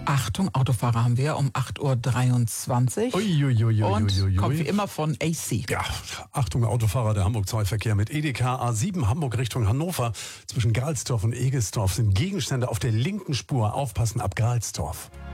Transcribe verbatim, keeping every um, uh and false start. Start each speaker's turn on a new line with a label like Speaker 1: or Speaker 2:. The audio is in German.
Speaker 1: Achtung, Autofahrer haben wir um acht Uhr dreiundzwanzig.
Speaker 2: Uiuiuiui.
Speaker 1: Und kommt wie immer von A C.
Speaker 2: Ja, Achtung, Autofahrer, der Hamburg zwei Verkehr mit E D K A sieben Hamburg Richtung Hannover. Zwischen Galsdorf und Egelsdorf sind Gegenstände auf der linken Spur. Aufpassen ab Galsdorf.